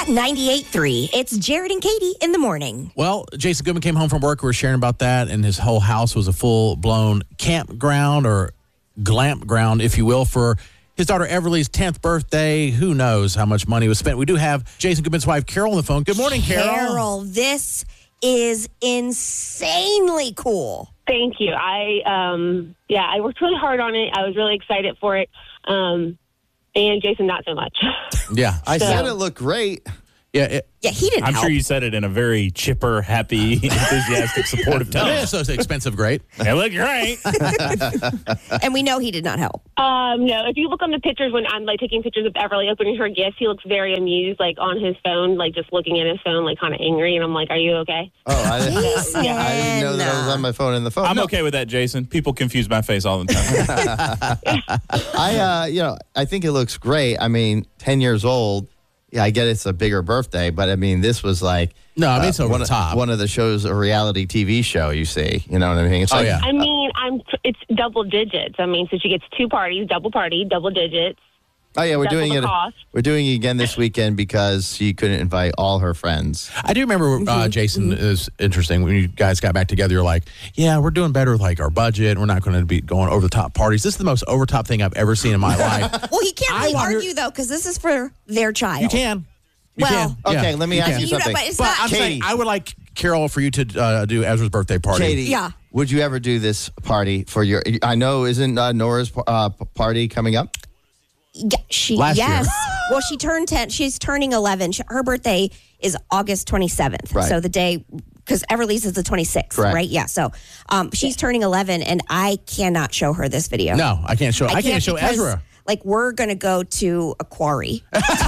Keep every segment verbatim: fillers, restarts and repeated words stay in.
ninety-eight point three. It's Jared and Katie in the morning. Well, Jason Goodman came home from work. We were sharing about that, and his whole house was a full-blown campground or glamp ground, if you will, for his daughter Everly's tenth birthday. Who knows how much money was spent. We do have Jason Goodman's wife, Carol, on the phone. Good morning, Carol. Carol, this is insanely cool. Thank you. I, um, yeah, I worked really hard on it. I was really excited for it. Um, and Jason, not so much. Yeah. I So- said it looked great. Yeah, it, Yeah, he didn't I'm help. sure you said it in a very chipper, happy, enthusiastic, supportive tone. yeah, so it's expensive, great. It looked great. And we know he did not help. Um, no, if you look on the pictures when I'm like taking pictures of Everly opening her gifts, he looks very amused, like on his phone, like just looking at his phone, like kind of angry. And I'm like, "Are you okay?" Oh, I didn't, Jason. I didn't know that I was on my phone in the phone. I'm No, okay with that, Jason. People confuse my face all the time. I, uh, you know, I think it looks great. I mean, ten years old. Yeah, I get it's a bigger birthday, but I mean, this was like No, I mean, it's over one, the of- top. one of the shows, a reality T V show. You see, you know what I mean? It's Oh, like, yeah. I mean, I'm. It's double digits. I mean, so she gets two parties, double party, double digits. Oh yeah, we're Double doing the it. cost. We're doing it again this weekend because she couldn't invite all her friends. I do remember, uh, Jason, is interesting. When you guys got back together, you're like, yeah, we're doing better with like our budget. We're not going to be going over the top parties. This is the most over top thing I've ever seen in my life. Well, he can't I really wonder- argue, though, because this is for their child. You can. You Well- can. Okay, Yeah, let me you ask can. you You know, something. but it's But not. I'm saying Katie. I would like Carol for you to uh, do Ezra's birthday party. Katie, Yeah. would you ever do this party for your? I know, isn't uh, Nora's uh, p- party coming up? Yeah, she Last year. yes. Well, she turned ten. She's turning eleven. She, her birthday is August twenty-seventh. Right. So the day, because Everly's is the twenty-sixth, Correct. right? Yeah. So um, she's turning eleven, and I cannot show her this video. No, I can't show. I, can't, show because, Ezra. Like, we're going to go to a quarry.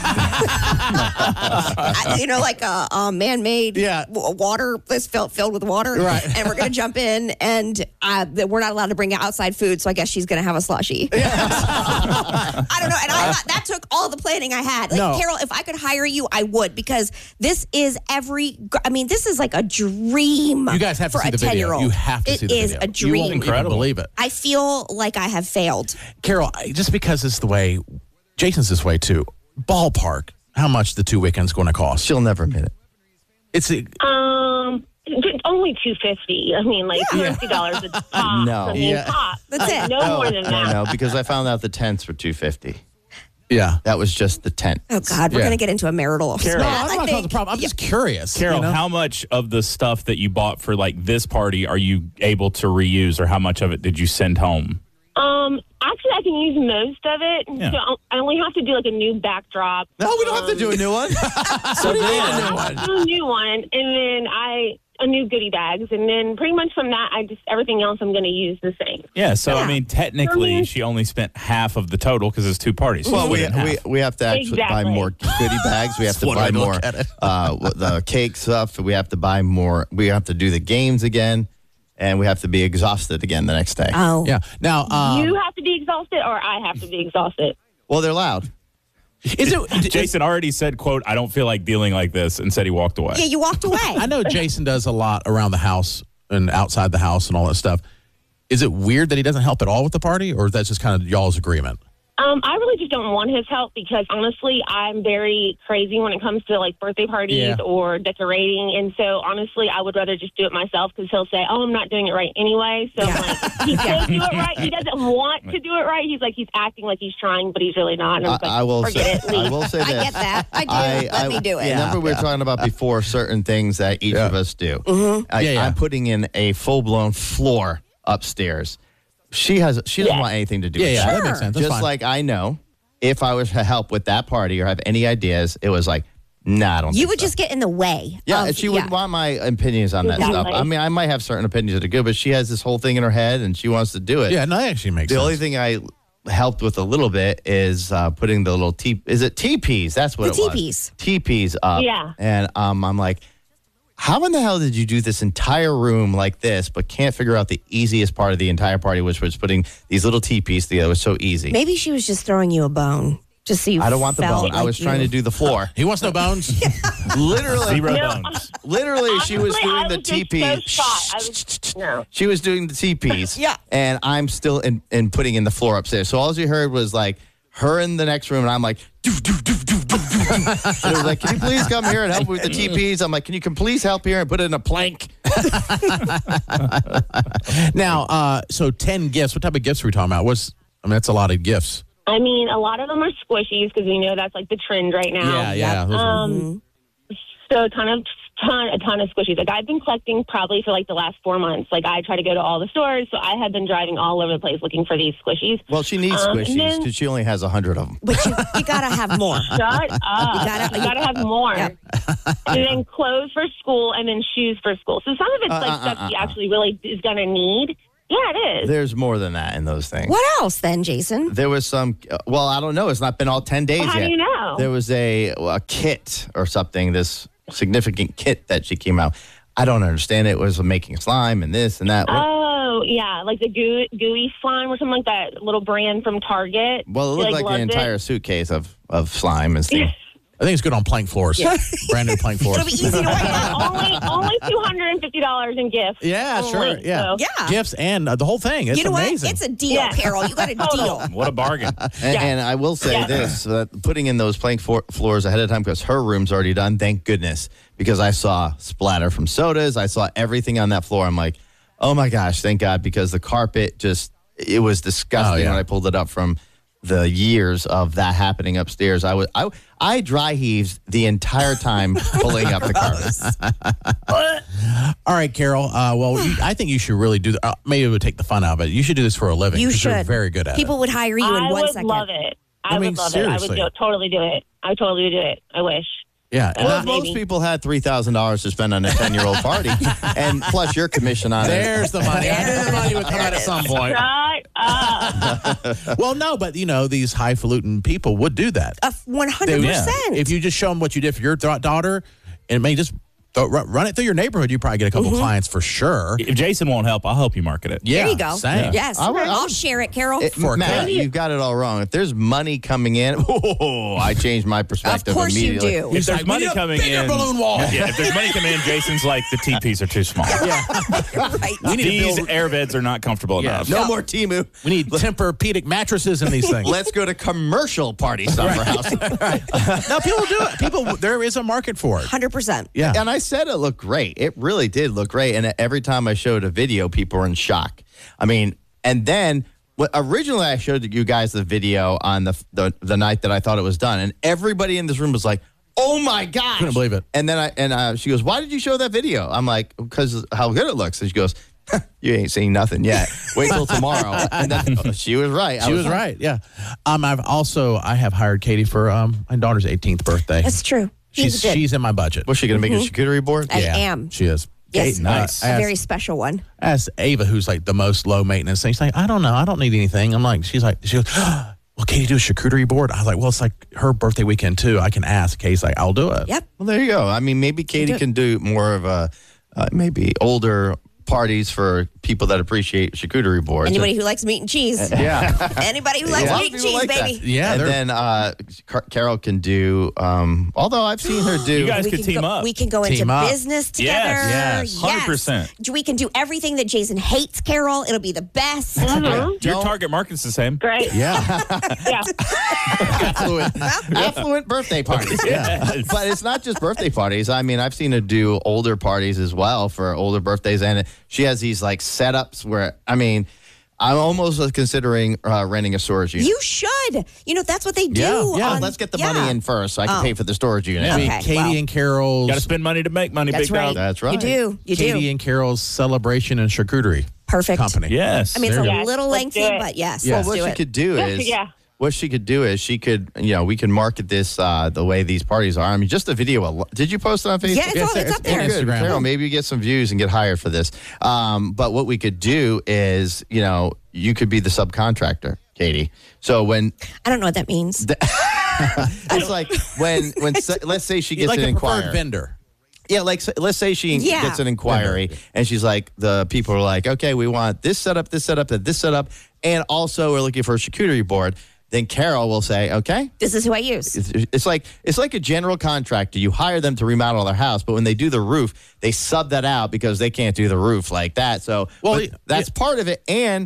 I- you know, like a, a man-made Yeah. w- water that's filled, filled with water. Right. And we're going to jump in, and uh, we're not allowed to bring outside food, so I guess she's going to have a slushy. I don't know. And I thought that took all the planning I had. Like, No. Carol, if I could hire you, I would, because this is every, I mean, this is like a dream You guys have to for see a the video. ten-year-old. You have to It see the is video. a dream. You won't even Incredible. believe it. I feel like I have failed. Carol, I- just because it's the way, Jason's this way too. Ballpark, how much the two weekends going to cost? She'll never admit it. It's a, Um, j- only two fifty. I mean, like two fifty dollars a pop. No. I mean, Yeah. pop. That's Like, it. No more than No, that. no, because I found out the tents were two fifty. yeah. That was just the tent. Oh, God, we're Yeah. going to get into a marital Carol. No, spat, I'm I not think. causing a problem. I'm just curious. Carol, you know? how much of the stuff that you bought for like this party are you able to reuse, or how much of it did you send home? Um, actually, I can use most of it. Yeah. So I only have to do like a new backdrop. No, we don't have to do a new one. So then, I have to do a new one, and then I a new goodie bags, and then pretty much from that, I just everything else I'm going to use the same. yeah, so I Yeah. mean, technically, For me- she only spent half of the total because it's two parties. So Well, we, split it in we half. we have to actually buy Exactly. more goodie bags. We have to one buy way to more look at it. uh, w- the cake stuff. We have to buy more. We have to do the games again, and we have to be exhausted again the next day. Oh. Yeah. Now, um, you have to be exhausted, or I have to be exhausted. Well, they're loud. is it Jason already said, "quote I don't feel like dealing like this," and said he walked away. Yeah, you walked away. I know Jason does a lot around the house and outside the house and all that stuff. Is it weird that he doesn't help at all with the party, or is that just kind of y'all's agreement? Um, I really just don't want his help because honestly, I'm very crazy when it comes to like birthday parties Yeah. or decorating, and so honestly, I would rather just do it myself because he'll say, "Oh, I'm not doing it right anyway." So I'm like, he could do it right. He doesn't want to do it right. He's like he's acting like he's trying, but he's really not. And I'm I, like, I will forget say. it. I Leave. will say I this. get that. I do. I, Let I- me do it. Remember, we were Yeah. talking about before certain things that each Yeah. of us do. Mm-hmm. I, Yeah, yeah. I'm putting in a full blown floor upstairs. She has. She doesn't Yeah. want anything to do. Yeah, with yeah, that. that makes sense. That's Just fine. like I know, if I was to help with that party or have any ideas, it was like, nah, I don't. You think would so. just get in the way. Yeah, of- and she would want my opinions on that Exactly. stuff. I mean, I might have certain opinions that are good, but she has this whole thing in her head and she wants to do it. Yeah, no, that actually makes The sense. only thing I helped with a little bit is uh, putting the little T. Is it teepees? That's what The it was. teepees. Teepees up. Yeah. And um, I'm like, how in the hell did you do this entire room like this, but can't figure out the easiest part of the entire party, which was putting these little teepees together? It was so easy. Maybe she was just throwing you a bone. Just so you I don't want the felt bone. I like was you- trying to do the floor. He wants no bones. Literally, Zero No. bones. literally, she was Honestly, doing I the was just so teepees. shocked. I was- no. She was doing the teepees. Yeah. And I'm still in, in putting in the floor upstairs. So all you heard was like her in the next room, and I'm like, And it was like, can you please come here and help with the T Ps? I'm like, can you come please help here and put it in a plank? Now, uh, so ten gifts. What type of gifts are we talking about? What's I mean, that's a lot of gifts. I mean, a lot of them are squishies because we know that's like the trend right now. Yeah, yeah. those are- Um, so a ton of ton a ton of squishies. Like I've been collecting probably for like the last four months. Like I try to go to all the stores, so I have been driving all over the place looking for these squishies. Well, she needs Um, squishies and then- because she only has a hundred of them. But you, you gotta have more. Shut up! You gotta- gotta, gotta have more. Yep. And then clothes for school, and then shoes for school. So some of it's Uh, like uh, stuff uh, she uh. actually really is gonna need. Yeah, it is. There's more than that in those things. What else then, Jason? There was some, uh, well, I don't know. It's not been all ten days Well, how yet. do you know? There was a, a kit or something, this significant kit that she came out. I don't understand it. It was making slime and this and that. Oh, yeah, like the goo, gooey slime or something like that little brand from Target. well, it She, looked like, loved an it. entire suitcase of, of slime and stuff. I think it's good on plank floors. Brand new plank floors. It'll be easy to wipe out. only only two hundred fifty dollars in gifts. Yeah, Only, sure. Yeah. so- Yeah. Gifts and uh, the whole thing. It's You know amazing. what? It's a deal, Yeah. Carol. You got a deal. What a bargain. And, Yeah. and I will say Yeah. this, uh, putting in those plank for- floors ahead of time because her room's already done, thank goodness, because I saw splatter from sodas. I saw everything on that floor. I'm like, oh my gosh, thank God, because the carpet just, it was disgusting Oh, yeah. when I pulled it up from the years of that happening upstairs. I was I I dry heaved the entire time pulling up the carpet. All right, Carol. Uh, well, you, I think you should really do. Uh, maybe it would take the fun out of it. You should do this for a living. You 'cause you're should. very good at People it. would hire you in I one would second. love it. I, I mean, would love it. I seriously. would do, totally do it. I would totally do it. I wish. Yeah. and Well, I- if most Maybe. people had three thousand dollars to spend on a ten-year-old party, and plus your commission on it. there's the money. I knew the money would come out at some point. Shut up. Well, no, but you know these highfalutin people would do that. A one They hundred would- percent. If you just show them what you did for your th- daughter, and maybe just throw, run, run it through your neighborhood, you probably get a couple clients for sure. If Jason won't help, I'll help you market it. Yeah, There you go. Same. Yes, I would- I I'll would- share it, Carol. It- For a Matt, cut. you've got it all wrong. If there's money coming in, oh, I changed my perspective Of course you immediately. do. If there's like, we money need a coming bigger in, balloon wall. yeah. If there's money coming in, Jason's like the T Ps are too small. right. We need to These build- air beds are not comfortable Yeah. enough. No more Temu. We need Tempur-Pedic mattresses in these things. Let's go to commercial party summer house. No, people do it. People, there is a market for it. one hundred percent. Yeah. And I said it looked great. It really did look great. And every time I showed a video, people were in shock. I mean, and then what, originally I showed you guys the video on the, the the night that I thought it was done, and everybody in this room was like, "Oh my gosh!" Couldn't believe it. And then I and uh, she goes, "Why did you show that video?" I'm like, "Because how good it looks." And she goes, "You ain't seen nothing yet. Wait till tomorrow." And then she was right. I She was right. Yeah. Um, I've also I have hired Katie for um my daughter's eighteenth birthday. That's true. She's He's good. she's in my budget. Was she going to make a charcuterie board? I yeah, am. She is. Yes, Kate, nice. Uh, a asked, very special one. asked Ava, who's like the most low maintenance thing. She's like, I don't know. I don't need anything. I'm like, she's like, she goes, well, Katie, do a charcuterie board. I was like, well, it's like her birthday weekend too. I can ask. Katie's like, I'll do it. Yep. Well, there you go. I mean, maybe Katie do- can do more of a uh, maybe older parties for people that appreciate charcuterie boards. Anybody who likes meat and cheese. yeah. Anybody who A likes lot of meat and people cheese, like that. baby. Yeah, and they're- then uh, Car- Carol can do. Um, although I've seen her do. You guys We could can team go, up. We can go into Team up. business together. Yes, yes, one hundred percent. Yes. We can do everything that Jason hates, Carol. It'll be the best. Mhm. Your Don't- target market's the same. Great. Yeah. Yeah. affluent, affluent birthday parties. Yes. But it's not just birthday parties. I mean, I've seen her do older parties as well for older birthdays, and she has these like setups where I mean, I'm almost considering uh, renting a storage unit. You should. You know, that's what they do. Yeah, yeah. on- Let's get the yeah. money in first, so I can Oh. pay for the storage unit. I mean, Okay, Katie well. and Carol's Got to spend money to make money, That's big right. dog. That's right. You do. You Katie do. and Carol's celebration and charcuterie Perfect. company. Yes. I mean, it's There a you go. little Let's do lengthy, it. but yes, Yeah. Well, let's what do she it. could do Yeah, is, yeah. what she could do is she could, you know, we can market this uh, the way these parties are. I mean, just the video. al- Did you post it on Facebook? Yeah, it's, all, it's up there. it's- Good. Instagram. Carol, maybe you get some views and get hired for this. Um, but what we could do is, you know, you could be the subcontractor, Katie. So when I don't know what that means. it's like when when se- let's say she You're gets like an a preferred inquiry. vendor. Yeah, like so- let's say she Yeah. gets an inquiry and she's like, the people are like, okay, we want this setup, this setup, and this setup, and also we're looking for a charcuterie board. Then Carol will say, okay. This is who I use. It's, it's like it's like a general contractor. You hire them to remodel their house, but when they do the roof, they sub that out because they can't do the roof like that. So Well, but yeah. that's part of it. And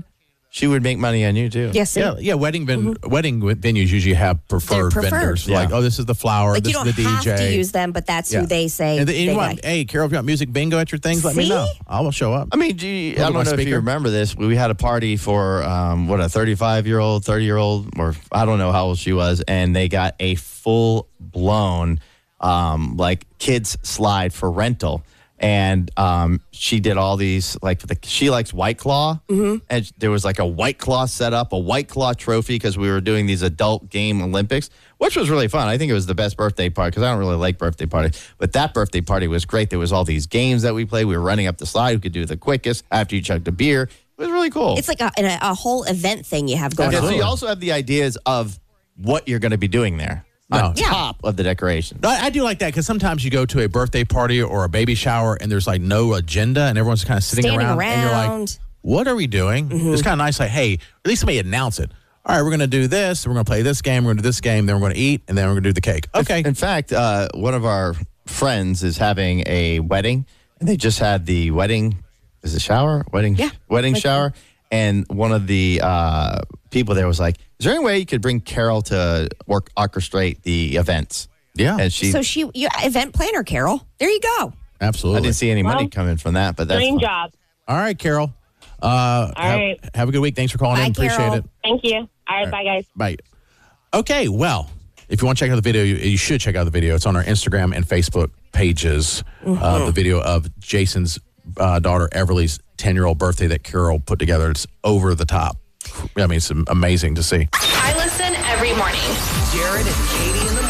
she would make money on you too. Yes, Yeah, yeah. Wedding ven- wedding venues usually have preferred, They're preferred. vendors. Yeah. Like, oh, this is the flower. like this you don't is the have D J. to use them, but that's Yeah. who they say. And the, and you they want, like. hey, Carol, if you want music bingo at your things, let me See? know. I will show up. I mean, do you, Look I at don't my know if speaker. you remember this. We had a party for um, what a thirty-five year old, thirty year old, or I don't know how old she was, and they got a full blown um, like kids slide for rental. And um, she did all these, like, the, she likes White Claw. Mm-hmm. And there was like a White Claw set up, a White Claw trophy, because we were doing these adult game Olympics, which was really fun. I think it was the best birthday party, because I don't really like birthday parties. But that birthday party was great. There was all these games that we played. We were running up the slide. Who could do the quickest after you chugged a beer. It was really cool. It's like a, a, a whole event thing you have going Okay, on. so you also have the ideas of what you're going to be doing there No. on Yeah. top of the decorations. I, I do like that because sometimes you go to a birthday party or a baby shower and there's like no agenda and everyone's kind of sitting Standing around, and you're like, around. what are we doing? Mm-hmm. It's kind of nice, like, hey, at least somebody announce it. All right, we're going to do this, we're going to play this game, we're going to do this game, then we're going to eat, and then we're going to do the cake. Okay. In fact, uh, one of our friends is having a wedding, and they just had the wedding. Is it shower? Wedding. Yeah. Wedding Like- shower. And one of the uh, people there was like, "Is there any way you could bring Carol to work orchestrate the events?" Yeah, And she, So she, you, event planner, Carol. There you go. I absolutely. didn't see any money Well, coming from that, but that's Dream fine. job. All right, Carol. Uh, All have, right. have a good week. Thanks for calling Bye, in. Appreciate Carol. it. Thank you. All right, bye, guys. Bye. Okay, well, if you want to check out the video, you, you should check out the video. It's on our Instagram and Facebook pages. Uh, the video of Jason's uh, daughter Everly's ten-year-old birthday that Carol put together. It's over the top. I mean, it's amazing to see. I listen